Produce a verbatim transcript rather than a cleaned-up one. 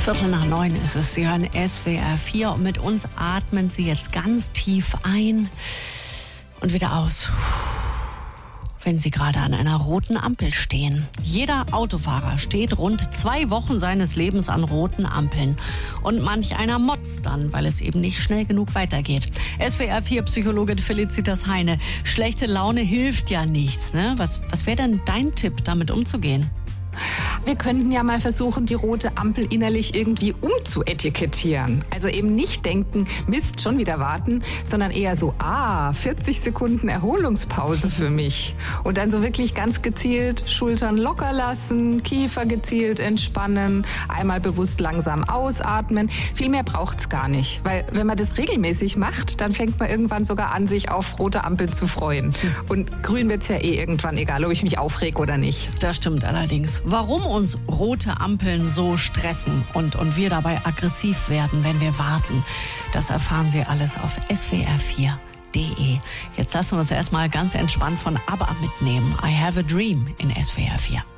Viertel nach neun ist es. Sie hören S W R vier und mit uns atmen Sie jetzt ganz tief ein und wieder aus, wenn Sie gerade an einer roten Ampel stehen. Jeder Autofahrer steht rund zwei Wochen seines Lebens an roten Ampeln. Und manch einer motzt dann, weil es eben nicht schnell genug weitergeht. S W R vier Psychologin Felicitas Heine. Schlechte Laune hilft ja nichts, ne? Was, was wäre denn dein Tipp, damit umzugehen? Wir könnten ja mal versuchen, die rote Ampel innerlich irgendwie umzuetikettieren. Also eben nicht denken, Mist, schon wieder warten, sondern eher so, ah, vierzig Sekunden Erholungspause für mich. Und dann so wirklich ganz gezielt Schultern locker lassen, Kiefer gezielt entspannen, einmal bewusst langsam ausatmen. Viel mehr braucht's gar nicht. Weil wenn man das regelmäßig macht, dann fängt man irgendwann sogar an, sich auf rote Ampeln zu freuen. Und grün wird's ja eh irgendwann, egal ob ich mich aufreg oder nicht. Das stimmt allerdings. Warum uns rote Ampeln so stressen und, und wir dabei aggressiv werden, wenn wir warten, das erfahren Sie alles auf S W R vier punkt de. Jetzt lassen wir uns erstmal ganz entspannt von ABBA mitnehmen. I Have a Dream in S W R vier.